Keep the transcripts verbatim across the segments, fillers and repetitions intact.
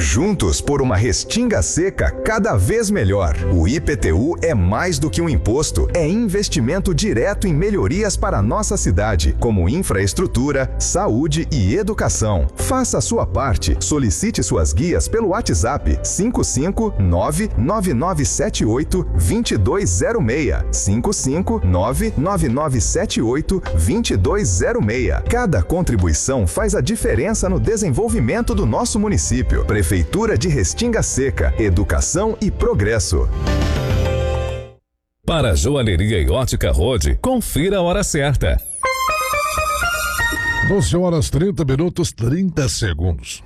Juntos por uma Restinga Seca cada vez melhor. O I P T U é mais do que um imposto, é investimento direto em melhorias para a nossa cidade, como infraestrutura, saúde e educação. Faça a sua parte. Solicite suas guias pelo WhatsApp cinco cinco nove nove nove sete oito dois dois zero seis. cinco cinco nove nove nove sete oito dois dois zero seis. Cada contribuição faz a diferença no desenvolvimento do nosso município. Prefeitura de Restinga Seca, educação e progresso. Para a Joalheria e Ótica Rode, confira a hora certa. doze horas trinta minutos, trinta segundos.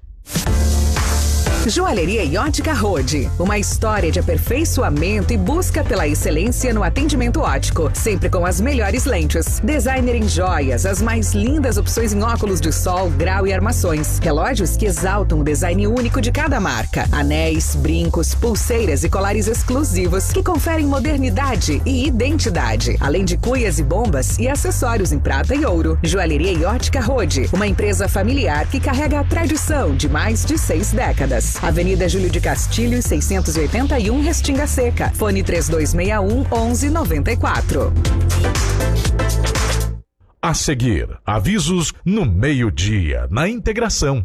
Joalheria e Ótica Rode, uma história de aperfeiçoamento e busca pela excelência no atendimento óptico, sempre com as melhores lentes. Designer em joias, as mais lindas opções em óculos de sol, grau e armações. Relógios que exaltam o design único de cada marca. Anéis, brincos, pulseiras e colares exclusivos que conferem modernidade e identidade. Além de cuias e bombas e acessórios em prata e ouro. Joalheria e Ótica Rode, uma empresa familiar que carrega a tradição de mais de seis décadas. Avenida Júlio de Castilho, seiscentos e oitenta e um, Restinga Seca. Fone três dois seis um, onze noventa e quatro. A seguir, avisos no meio-dia, na integração.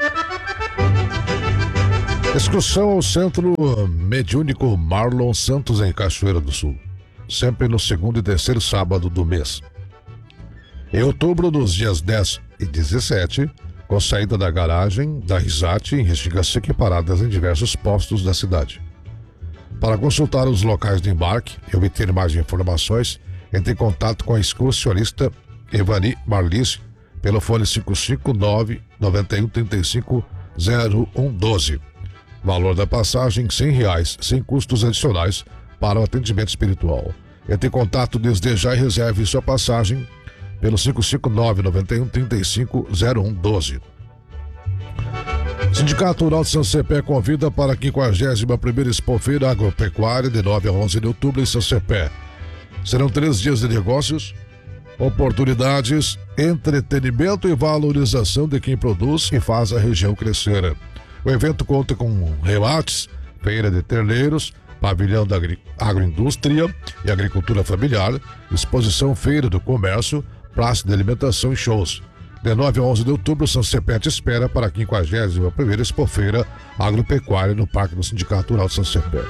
Excursão ao Centro Mediúnico Marlon Santos, em Cachoeira do Sul. Sempre no segundo e terceiro sábado do mês. Em outubro, nos dias dez e dezessete, com saída da garagem da Risate em Restinga Seca e paradas em diversos postos da cidade. Para consultar os locais de embarque e obter mais informações, entre em contato com a excursionista Evani Marlice pelo fone cinco cinco nove nove um três cinco zero um um doze. Valor da passagem cem reais, sem custos adicionais para o atendimento espiritual. Entre em contato desde já e reserve sua passagem pelo cinco cinco nove nove um três cinco zero um um doze. Sindicato Rural de São Cepé convida para a quinquagésima primeira Expofeira Agropecuária de nove a onze de outubro em São Cepé. Serão três dias de negócios, oportunidades, entretenimento e valorização de quem produz e faz a região crescer. O evento conta com rebates, feira de terneiros, pavilhão da agri- agroindústria e agricultura familiar, exposição feira do comércio, praça de alimentação e shows. De nove a onze de outubro, São Cepé te espera para a quinquagésima primeira Expofeira Agropecuária no Parque do Sindicato Rural de São Cepé.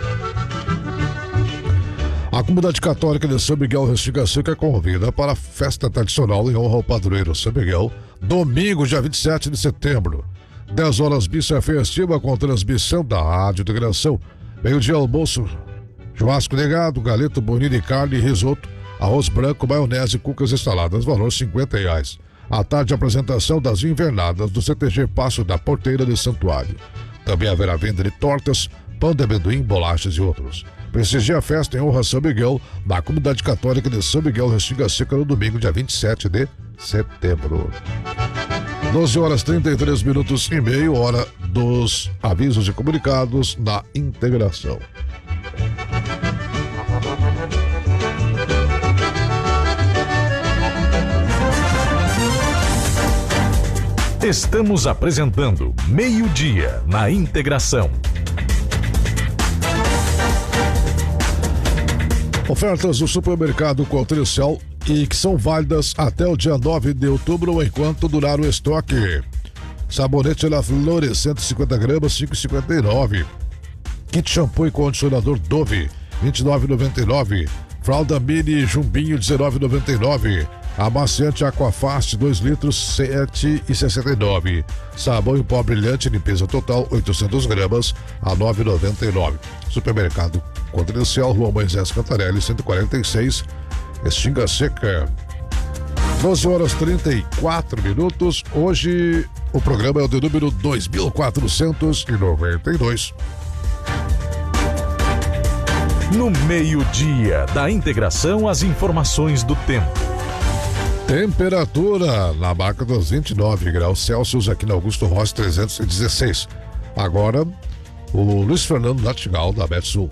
A comunidade católica de São Miguel Restinga Seca convida para a festa tradicional em honra ao padroeiro São Miguel, domingo, dia vinte e sete de setembro. dez horas missa festiva com transmissão da Rádio Integração. Meio-dia almoço, churrasco de gado, galeto, boninho de carne e risoto, arroz branco, maionese e cucas instaladas, valor cinquenta reais. À tarde, apresentação das invernadas do C T G Passo da Porteira de Santuário. Também haverá venda de tortas, pão de amendoim, bolachas e outros. Prestigie a festa em honra a São Miguel, na comunidade católica de São Miguel Restinga Seca, no domingo, dia vinte e sete de setembro. doze horas trinta e três minutos e meio, hora dos avisos e comunicados na integração. Estamos apresentando Meio-Dia na Integração. Ofertas do supermercado Comercial e que são válidas até o dia nove de outubro, enquanto durar o estoque. Sabonete La Flore, cento e cinquenta gramas, cinco reais e cinquenta e nove centavos. Kit shampoo e condicionador Dove, vinte e nove reais e noventa e nove centavos. Fralda Mini Jumbinho, dezenove reais e noventa e nove centavos. Amaciante Aquafast, dois litros, sete reais e sessenta e nove centavos. Sabão em pó brilhante, limpeza total, oitocentas gramas, a nove reais e noventa e nove centavos. Supermercado Continencial, Rua Moisés Cantarelli, cento e quarenta e seis, Restinga Seca. doze horas e trinta e quatro minutos. Hoje o programa é o de número dois mil quatrocentos e noventa e dois. No meio-dia da integração, as informações do tempo. Temperatura na marca dos vinte e nove graus Celsius aqui na Augusto Rossi trezentos e dezesseis. Agora, o Luiz Fernando Natigal, da Metsul.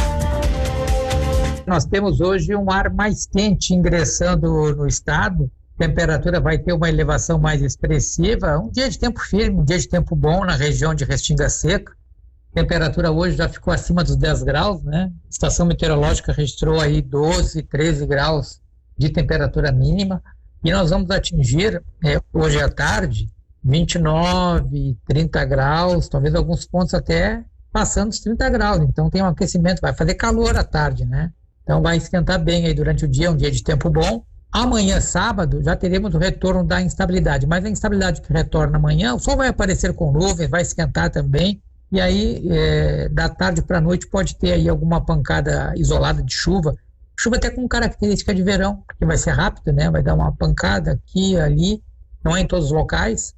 Nós temos hoje um ar mais quente ingressando no estado temperatura vai ter uma elevação mais expressiva. Um dia de tempo firme, um dia de tempo bom na região de Restinga Seca. A temperatura hoje já ficou acima dos dez graus, né? A estação meteorológica registrou aí doze, treze graus de temperatura mínima. E nós vamos atingir, é, hoje à tarde, vinte e nove, trinta graus, talvez alguns pontos até passando os trinta graus. Então tem um aquecimento, vai fazer calor à tarde, né? Então vai esquentar bem aí durante o dia, um dia de tempo bom. Amanhã, sábado, já teremos o retorno da instabilidade, mas a instabilidade que retorna amanhã, o sol vai aparecer com nuvens, vai esquentar também, e aí é, da tarde para a noite pode ter aí alguma pancada isolada de chuva, chuva até com característica de verão, porque vai ser rápido, né? Vai dar uma pancada aqui, ali, não é em todos os locais,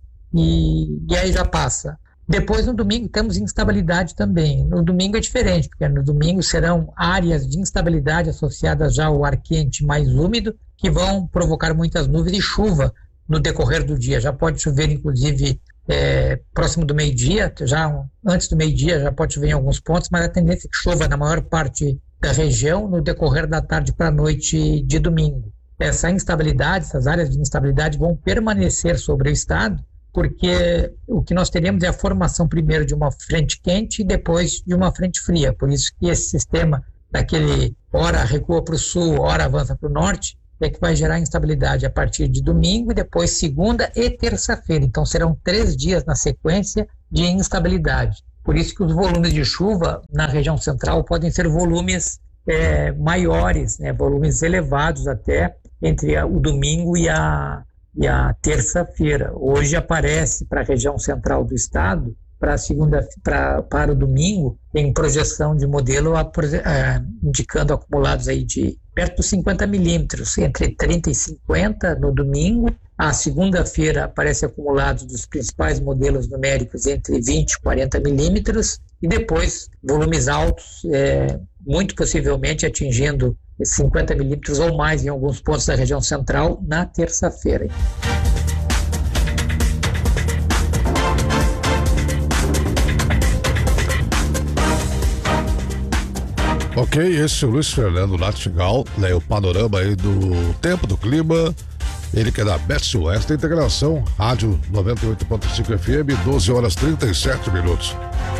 e, e aí já passa. Depois, no domingo, temos instabilidade também. No domingo é diferente, porque no domingo serão áreas de instabilidade associadas já ao ar quente mais úmido, que vão provocar muitas nuvens e chuva no decorrer do dia. Já pode chover, inclusive, é, próximo do meio-dia, já antes do meio-dia já pode chover em alguns pontos, mas a tendência é que chova na maior parte da região no decorrer da tarde para a noite de domingo. Essa instabilidade, essas áreas de instabilidade vão permanecer sobre o estado, porque o que nós teremos é a formação primeiro de uma frente quente e depois de uma frente fria. Por isso que esse sistema, daquele hora recua para o sul, hora avança para o norte, é que vai gerar instabilidade a partir de domingo e depois segunda e terça-feira. Então serão três dias na sequência de instabilidade. Por isso que os volumes de chuva na região central podem ser volumes é, maiores, né, volumes elevados até entre a, o domingo e a e a terça-feira. Hoje aparece para a região central do estado, para a segunda, pra, para o domingo, em projeção de modelo a, a, indicando acumulados aí de perto dos cinquenta milímetros, entre trinta e cinquenta no domingo. A segunda-feira aparece acumulados dos principais modelos numéricos entre vinte e quarenta milímetros, e depois volumes altos, é, muito possivelmente atingindo cinquenta milímetros ou mais em alguns pontos da região central na terça-feira. Ok, esse é o Luiz Fernando Natigal, né, o panorama aí do tempo, do clima. Ele que é da Best West, da Integração, rádio noventa e oito ponto cinco F M, doze horas e trinta e sete minutos.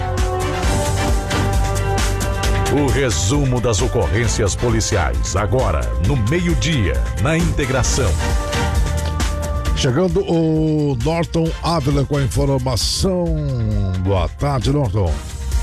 O resumo das ocorrências policiais, agora, no meio-dia, na Integração. Chegando o Norton Ávila com a informação. Boa tarde, Norton.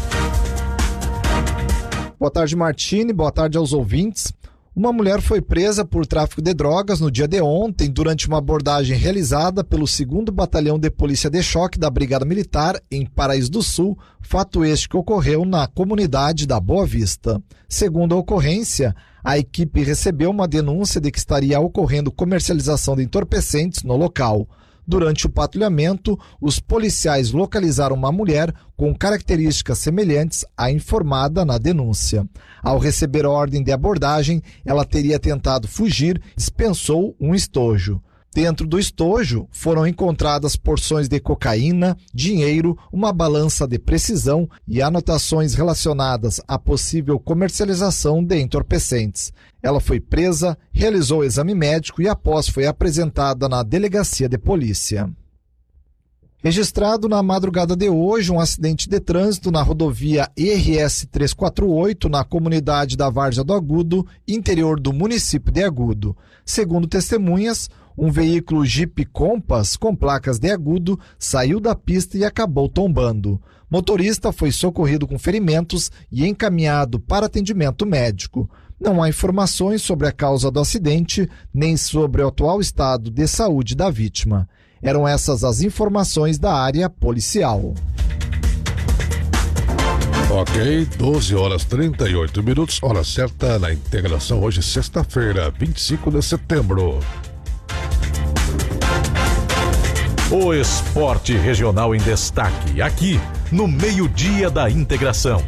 Boa tarde, Martini. Boa tarde aos ouvintes. Uma mulher foi presa por tráfico de drogas no dia de ontem durante uma abordagem realizada pelo segundo Batalhão de Polícia de Choque da Brigada Militar em Paraíso do Sul, fato este que ocorreu na comunidade da Boa Vista. Segundo a ocorrência, a equipe recebeu uma denúncia de que estaria ocorrendo comercialização de entorpecentes no local. Durante o patrulhamento, os policiais localizaram uma mulher com características semelhantes à informada na denúncia. Ao receber a ordem de abordagem, ela teria tentado fugir e dispensou um estojo. Dentro do estojo foram encontradas porções de cocaína, dinheiro, uma balança de precisão e anotações relacionadas à possível comercialização de entorpecentes. Ela foi presa, realizou o exame médico e após foi apresentada na delegacia de polícia. Registrado na madrugada de hoje um acidente de trânsito na rodovia R S trezentos e quarenta e oito na comunidade da Várzea do Agudo, interior do município de Agudo. Segundo testemunhas, um veículo Jeep Compass com placas de Agudo saiu da pista e acabou tombando. Motorista foi socorrido com ferimentos e encaminhado para atendimento médico. Não há informações sobre a causa do acidente, nem sobre o atual estado de saúde da vítima. Eram essas as informações da área policial. Ok, doze horas e trinta e oito minutos, hora certa na Integração, hoje sexta-feira, vinte e cinco de setembro. O esporte regional em destaque, aqui no meio-dia da Integração.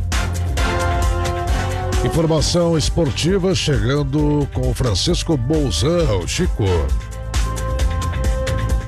Informação esportiva chegando com o Francisco Bolzão, Chico.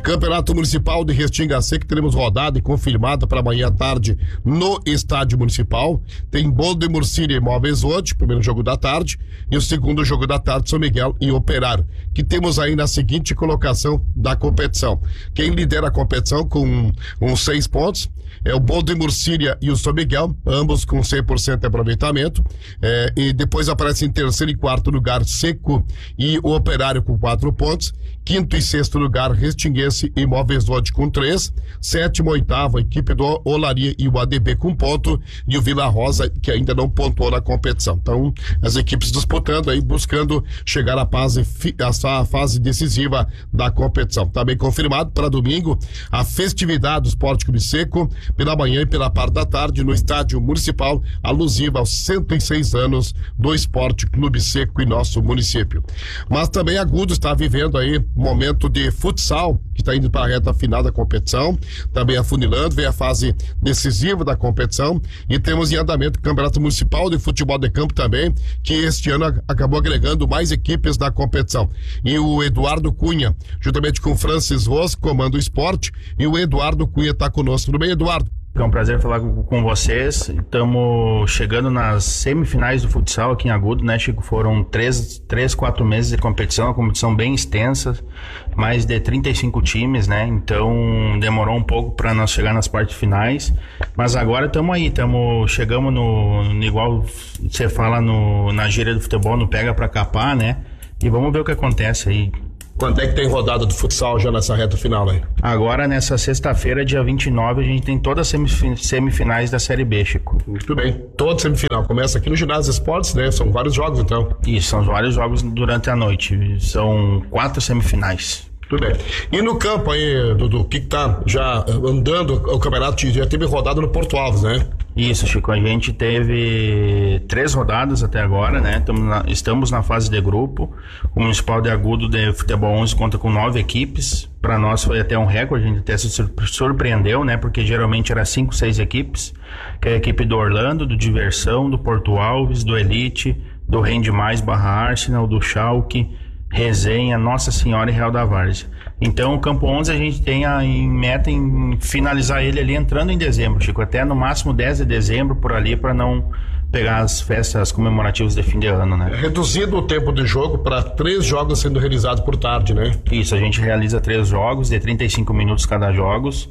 Campeonato Municipal de Restinga Seca, teremos rodada e confirmada para amanhã à tarde no Estádio Municipal. Tem Bolo de Murcília e Móveis hoje, primeiro jogo da tarde, e o segundo jogo da tarde, São Miguel e Operário, que temos aí na seguinte colocação da competição. Quem lidera a competição com uns seis pontos é o Bolo de Murcília e o São Miguel, ambos com cem por cento de aproveitamento, é, e depois aparece em terceiro e quarto lugar Seco e o Operário com quatro pontos, quinto e sexto lugar Restinguense e Móveis Lodge com três, sétimo e oitavo a equipe do Olaria e o A D B com ponto, e o Vila Rosa que ainda não pontuou na competição. Então as equipes disputando aí, buscando chegar à fase, à fase decisiva da competição. Também confirmado para domingo a festividade do Esporte Clube Seco pela manhã e pela parte da tarde no Estádio Municipal, alusiva aos cento e seis anos do Esporte Clube Seco em nosso município. Mas também Agudo está vivendo aí um momento de futsal, que está indo para a reta final da competição, também afunilando, vem a fase decisiva da competição, e temos em andamento o Campeonato Municipal de Futebol de Campo também, que este ano acabou agregando mais equipes da competição. E o Eduardo Cunha, juntamente com o Francis Ross, comanda o esporte, e o Eduardo Cunha está conosco. Tudo bem, Eduardo? É um prazer falar com vocês. Estamos chegando nas semifinais do futsal aqui em Agudo, né, Chico? Foram três, três, quatro meses de competição, uma competição bem extensa, mais de trinta e cinco times, né? Então demorou um pouco para nós chegar nas partes finais, mas agora estamos aí, estamos chegamos no, no igual você fala no, na gíria do futebol, no pega para capar, né? E vamos ver o que acontece aí. Quando é que tem rodada do futsal já nessa reta final aí? Agora, nessa sexta-feira, dia vinte e nove, a gente tem todas as semifin- semifinais da Série B, Chico. Muito bem. Toda semifinal. Começa aqui no Ginásio Esportes, né? São vários jogos, então. Isso, são vários jogos durante a noite. São quatro semifinais. Tudo bem. E no campo aí, Dudu, o que que tá já andando o campeonato? Já teve rodada no Porto Alves, né? Isso, Chico, a gente teve três rodadas até agora, né? Estamos na, estamos na fase de grupo. O Municipal de Agudo de Futebol onze conta com nove equipes. Para nós foi até um recorde, a gente até se surpreendeu, né? Porque geralmente era cinco, seis equipes, que é a equipe do Orlando, do Diversão, do Porto Alves, do Elite, do Rende Mais Barra Arsenal, do Schalke, Resenha, Nossa Senhora e Real da Várzea. Então o Campo onze a gente tem a, em meta em finalizar ele ali entrando em dezembro, Chico, até no máximo dez de dezembro por ali, para não pegar as festas comemorativas de fim de ano, né? Reduzindo o tempo de jogo para três jogos sendo realizados por tarde, né? Isso, a gente realiza três jogos de trinta e cinco minutos cada jogos,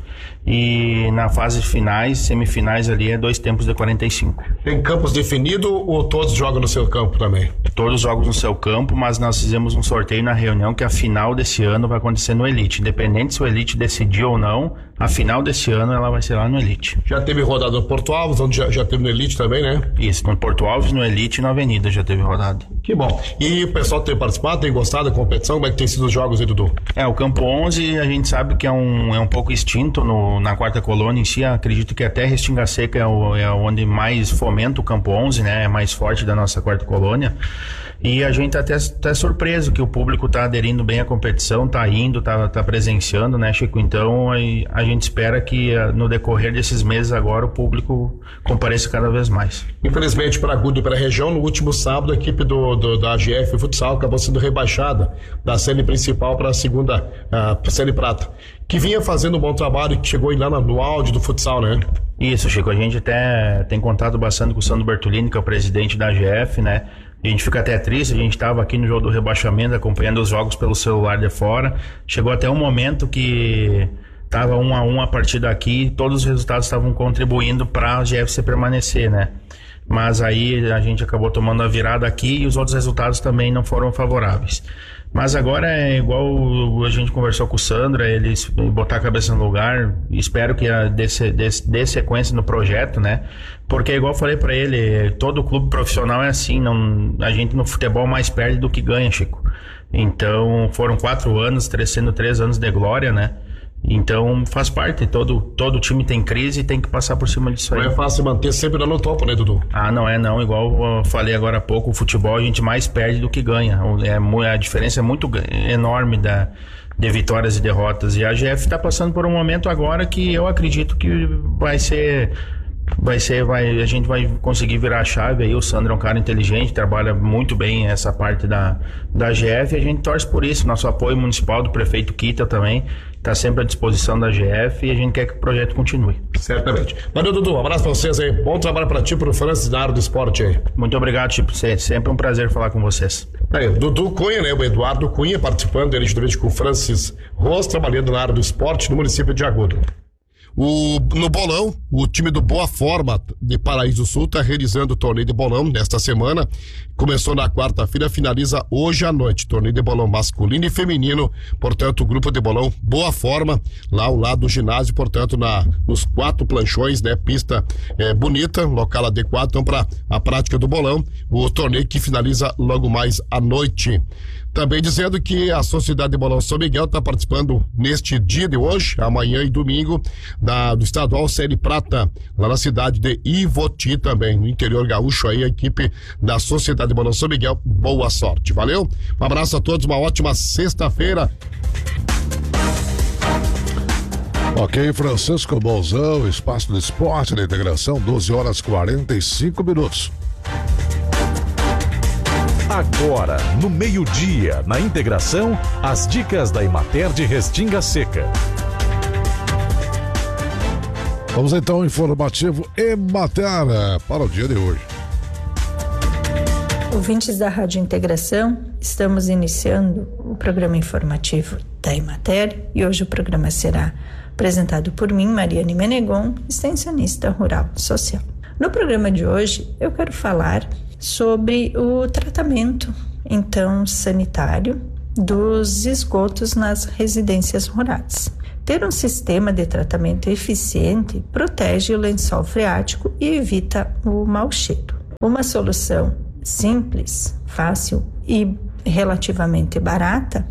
e na fase finais, semifinais ali é dois tempos de quarenta e cinco. Tem campos definidos ou todos jogam no seu campo também? Todos jogam no seu campo, mas nós fizemos um sorteio na reunião que a final desse ano vai acontecer no Elite. Independente se o Elite decidir ou não, a final desse ano ela vai ser lá no Elite. Já teve rodada no Porto Alves, onde já, já teve no Elite também, né? Isso, no Porto Alves, no Elite e na Avenida já teve rodada. Que bom. E o pessoal tem participado, tem gostado da competição? Como é que tem sido os jogos aí, Dudu? É, o Campo onze a gente sabe que é um, é um pouco extinto no, na quarta colônia em si. Acredito que até Restinga Seca é, o, é onde mais fomenta o Campo onze, né? É mais forte da nossa quarta colônia. E a gente tá até, até surpreso que o público tá aderindo bem à competição, tá indo, tá, tá presenciando, né, Chico? Então a, a gente espera que no decorrer desses meses agora o público compareça cada vez mais. Infelizmente para Agudo e para a região, no último sábado a equipe do, do, da A G F Futsal acabou sendo rebaixada da série principal para a segunda uh, série prata, que vinha fazendo um bom trabalho e que chegou lá no áudio do futsal, né? Isso, Chico, a gente até tem contato bastante com o Sandro Bertolini, que é o presidente da A G F, né? A gente fica até triste, a gente estava aqui no jogo do rebaixamento, acompanhando os jogos pelo celular de fora. Chegou até um momento que estava um a um a partida aqui, e todos os resultados estavam contribuindo para a G F C permanecer, né? Mas aí a gente acabou tomando a virada aqui e os outros resultados também não foram favoráveis. Mas agora é igual a gente conversou com o Sandro, ele botar a cabeça no lugar, espero que dê, dê, dê sequência no projeto, né? Porque igual eu falei pra ele, todo clube profissional é assim, não, a gente no futebol mais perde do que ganha, Chico. Então foram quatro anos, três, sendo três anos de glória, né? Então faz parte, todo, todo time tem crise e tem que passar por cima disso aí. Não é fácil manter sempre lá no topo, né, Dudu? Ah, não é não, igual eu falei agora há pouco, o futebol a gente mais perde do que ganha, é, a diferença é muito enorme da, de vitórias e derrotas, e a A G F está passando por um momento agora que eu acredito que vai ser... Vai ser, vai, a gente vai conseguir virar a chave aí. O Sandro é um cara inteligente, trabalha muito bem essa parte da, da A G F, e a gente torce por isso. Nosso apoio municipal do prefeito Kita também, está sempre à disposição da G F e a gente quer que o projeto continue. Certamente. Valeu, Dudu, um abraço pra vocês aí, bom trabalho pra ti, pro Francis na área do esporte aí. Muito obrigado, Chico, sempre um prazer falar com vocês. Aí, Dudu Cunha, né, o Eduardo Cunha participando, ele juntamente com o Francis Ros, trabalhando na área do esporte no município de Agudo. O, no bolão, o time do Boa Forma de Paraíso Sul está realizando o torneio de bolão nesta semana. Começou na quarta-feira, finaliza hoje à noite. Torneio de bolão masculino e feminino, portanto, o grupo de bolão Boa Forma, lá ao lado do ginásio, portanto, na, nos quatro planchões, né? Pista é, bonita, local adequado, então, para a prática do bolão. O torneio que finaliza logo mais à noite. Também dizendo que a Sociedade de Bolão São Miguel está participando neste dia de hoje, amanhã e domingo, da, do estadual Série Prata, lá na cidade de Ivoti também, no interior gaúcho aí, a equipe da Sociedade de Bolão São Miguel, boa sorte, valeu? Um abraço a todos, uma ótima sexta-feira. Ok, Francisco Bolzão, Espaço do Esporte da Integração, doze horas e quarenta e cinco minutos. Agora, no meio-dia, na Integração, as dicas da Emater de Restinga Seca. Vamos então ao informativo Emater para o dia de hoje. Ouvintes da Rádio Integração, estamos iniciando o programa informativo da Emater e hoje o programa será apresentado por mim, Mariane Menegon, extensionista rural social. No programa de hoje, eu quero falar sobre o tratamento, então, sanitário dos esgotos nas residências rurais. Ter um sistema de tratamento eficiente protege o lençol freático e evita o mau cheiro. Uma solução simples, fácil e relativamente barata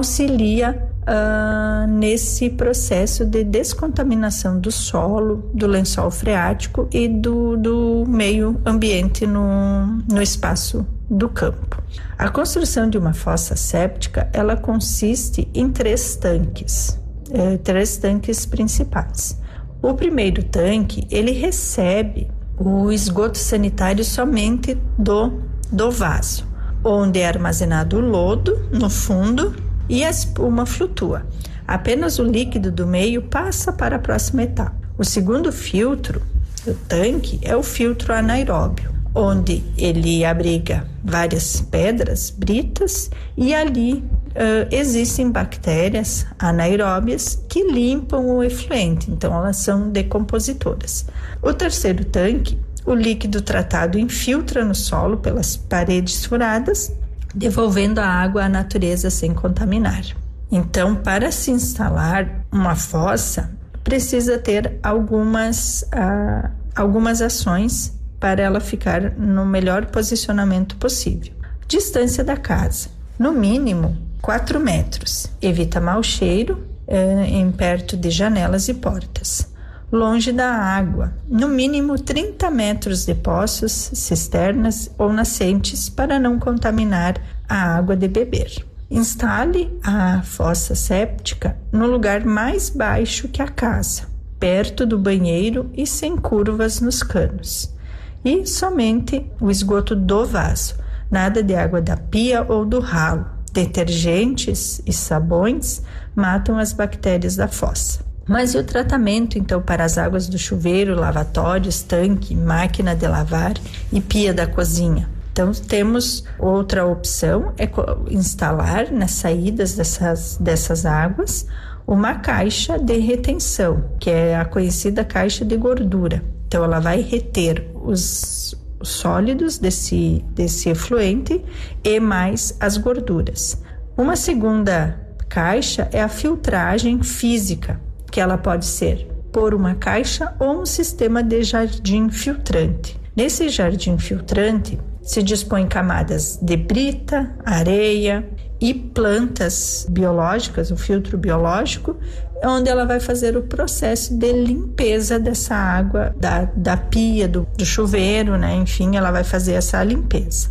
auxilia uh, nesse processo de descontaminação do solo, do lençol freático e do, do meio ambiente no, no espaço do campo. A construção de uma fossa séptica, ela consiste em três tanques, eh, três tanques principais. O primeiro tanque, ele recebe o esgoto sanitário somente do, do vaso, onde é armazenado o lodo no fundo e a espuma flutua. Apenas o líquido do meio passa para a próxima etapa. O segundo filtro do tanque é o filtro anaeróbio, onde ele abriga várias pedras, britas, e ali uh, existem bactérias anaeróbias que limpam o efluente, então elas são decompositoras. O terceiro tanque, o líquido tratado infiltra no solo pelas paredes furadas, devolvendo a água à natureza sem contaminar. Então, para se instalar uma fossa, precisa ter algumas, uh, algumas ações para ela ficar no melhor posicionamento possível. Distância da casa, no mínimo quatro metros. Evita mau cheiro uh, em perto de janelas e portas. Longe da água, no mínimo trinta metros de poços, cisternas ou nascentes para não contaminar a água de beber. Instale a fossa séptica no lugar mais baixo que a casa, perto do banheiro e sem curvas nos canos. E somente o esgoto do vaso, nada de água da pia ou do ralo. Detergentes e sabões matam as bactérias da fossa. Mas e o tratamento, então, para as águas do chuveiro, lavatórios, tanque, máquina de lavar e pia da cozinha? Então, temos outra opção, é instalar nas saídas dessas, dessas águas uma caixa de retenção, que é a conhecida caixa de gordura. Então, ela vai reter os sólidos desse, desse efluente e mais as gorduras. Uma segunda caixa é a filtragem física, que ela pode ser por uma caixa ou um sistema de jardim filtrante. Nesse jardim filtrante se dispõe camadas de brita, areia e plantas biológicas, o filtro biológico, onde ela vai fazer o processo de limpeza dessa água da, da pia, do, do chuveiro, né? Enfim, ela vai fazer essa limpeza.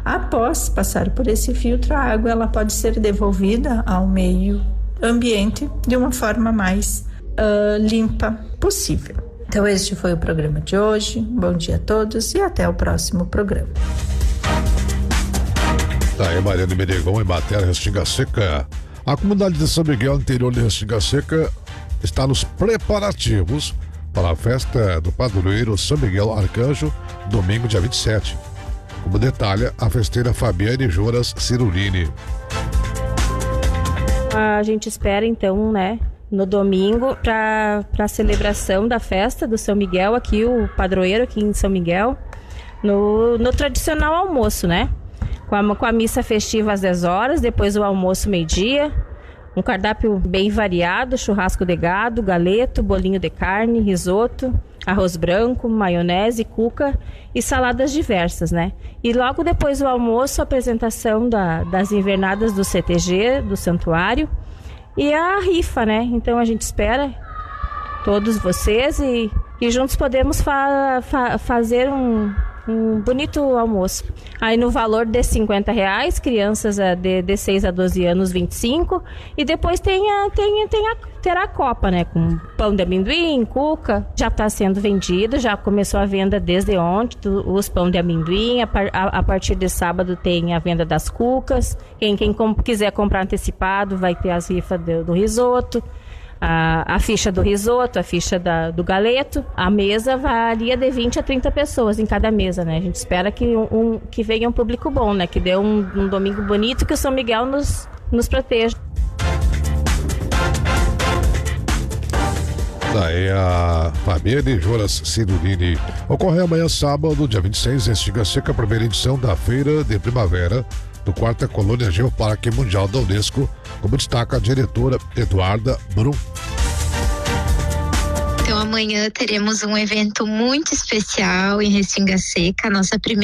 Após passar por esse filtro, a água ela pode ser devolvida ao meio ambiente de uma forma mais uh, limpa possível. Então este foi o programa de hoje. Bom dia a todos e até o próximo programa. Tá aí, Mariane Menegon, em matéria Restinga Seca. A comunidade de São Miguel, interior de Restinga Seca, está nos preparativos para a festa do padroeiro São Miguel Arcanjo, domingo, dia vinte e sete. Como detalha a festeira Fabiane Joras Cirulini. A gente espera então, né, no domingo, para a celebração da festa do São Miguel, aqui o padroeiro aqui em São Miguel, no, no tradicional almoço, né? Com a, com a missa festiva às dez horas, depois o almoço meio-dia, um cardápio bem variado, churrasco de gado, galeto, bolinho de carne, risoto, arroz branco, maionese, cuca e saladas diversas, né? E logo depois do almoço, a apresentação da, das invernadas do C T G, do santuário, e a rifa, né? Então a gente espera todos vocês e, e juntos podemos fa, fa, fazer um, um bonito almoço. Aí no valor de cinquenta reais, crianças de, de seis a doze anos, vinte e cinco, e depois tem a, tem, tem a, terá a copa, né? Com pão de amendoim, cuca, já está sendo vendido, já começou a venda desde ontem, os pão de amendoim, a, a, a partir de sábado tem a venda das cucas, quem, quem com, quiser comprar antecipado vai ter as rifas do, do risoto, A, a ficha do risoto, a ficha da, do galeto. A mesa varia de vinte a trinta pessoas em cada mesa, né? A gente espera que, um, que venha um público bom, né? Que dê um, um domingo bonito, que o São Miguel nos, nos proteja. Daí a família de Joras Cirulini. Ocorre amanhã, sábado, dia vinte e seis, em Restinga Seca, a primeira edição da Feira de Primavera do quarta Colônia Geoparque Mundial da Unesco, como destaca a diretora Eduarda Brum. Então amanhã teremos um evento muito especial em Restinga Seca, nossa primeira